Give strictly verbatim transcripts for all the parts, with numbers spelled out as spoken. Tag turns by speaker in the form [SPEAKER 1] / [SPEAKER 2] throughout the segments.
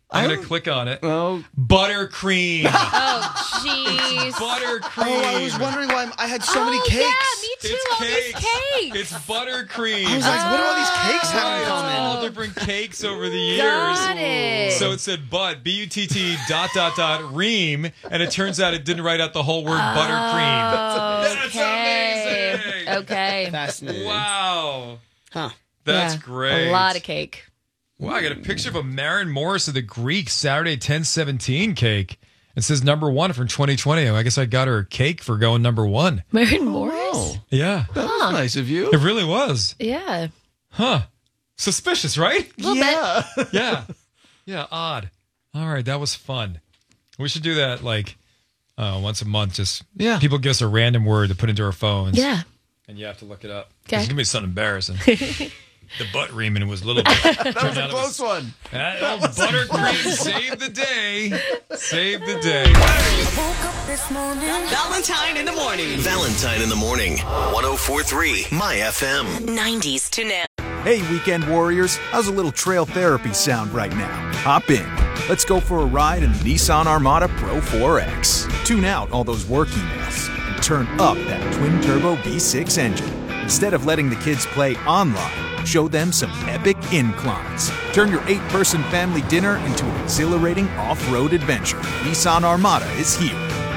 [SPEAKER 1] I'm going to click on it.
[SPEAKER 2] Oh.
[SPEAKER 1] Buttercream.
[SPEAKER 3] Oh, jeez.
[SPEAKER 1] Buttercream.
[SPEAKER 2] Oh, I was wondering why I'm, I had so
[SPEAKER 3] oh,
[SPEAKER 2] many cakes.
[SPEAKER 3] Yeah, me too.
[SPEAKER 1] It's
[SPEAKER 3] all
[SPEAKER 1] cakes.
[SPEAKER 3] these cakes.
[SPEAKER 1] It's buttercream.
[SPEAKER 2] I was like, what do all these cakes have in
[SPEAKER 1] It's
[SPEAKER 2] common?
[SPEAKER 1] all different cakes over the years.
[SPEAKER 3] Got it.
[SPEAKER 1] So it said but, B U T T dot dot dot ream, and it turns out it didn't write out the whole word buttercream. That's
[SPEAKER 3] okay.
[SPEAKER 1] amazing.
[SPEAKER 3] Okay.
[SPEAKER 2] Fascinating.
[SPEAKER 1] Wow.
[SPEAKER 2] Huh.
[SPEAKER 1] That's
[SPEAKER 3] Yeah,
[SPEAKER 1] great.
[SPEAKER 3] A lot of cake.
[SPEAKER 1] Wow, I got a picture of a Maren Morris of the Greek Saturday ten seventeen cake. It says number one from twenty twenty. I guess I got her a cake for going number one.
[SPEAKER 3] Maren Morris?
[SPEAKER 2] Oh,
[SPEAKER 1] Yeah.
[SPEAKER 2] that was nice of you.
[SPEAKER 1] It really was.
[SPEAKER 3] Yeah.
[SPEAKER 1] Huh. Suspicious, right?
[SPEAKER 3] A little
[SPEAKER 2] yeah.
[SPEAKER 1] Yeah. Yeah, odd. All right, that was fun. We should do that like uh, once a month. Just
[SPEAKER 2] Yeah.
[SPEAKER 1] people give us a random word to put into our phones.
[SPEAKER 3] Yeah.
[SPEAKER 1] And you have to look it up.
[SPEAKER 3] Okay.
[SPEAKER 1] It's going to be something embarrassing. The butt reaming was a little bit.
[SPEAKER 2] That was a close one.
[SPEAKER 1] That old buttercream saved the day. Saved the day.
[SPEAKER 4] Valentine in the morning.
[SPEAKER 5] Valentine in the morning. one oh four point three My F M.
[SPEAKER 4] nineties to now.
[SPEAKER 6] Hey, weekend warriors, how's a little trail therapy sound right now? Hop in. Let's go for a ride in the Nissan Armada Pro four X. Tune out all those work emails and turn up that twin-turbo V six engine. Instead of letting the kids play online, show them some epic inclines. Turn your eight-person family dinner into an exhilarating off-road adventure. Nissan Armada is here.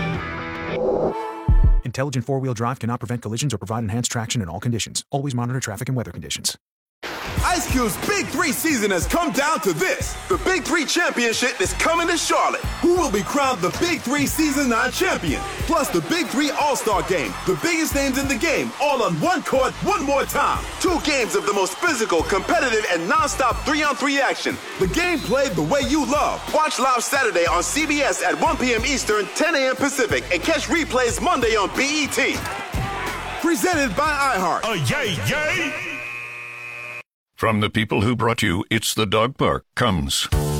[SPEAKER 6] Intelligent four-wheel drive cannot prevent collisions or provide enhanced traction in all conditions. Always monitor traffic and weather conditions.
[SPEAKER 7] Ice Cube's Big Three season has come down to this. The Big Three Championship is coming to Charlotte. Who will be crowned the Big Three Season nine champion? Plus the Big Three All-Star Game. The biggest names in the game, all on one court, one more time. Two games of the most physical, competitive, and non-stop three-on-three action. The game played the way you love. Watch live Saturday on C B S at one p.m. Eastern, ten a.m. Pacific, and catch replays Monday on B E T. Presented by iHeart.
[SPEAKER 8] Oh, yay, yay! From the people who brought you It's the Dog Park comes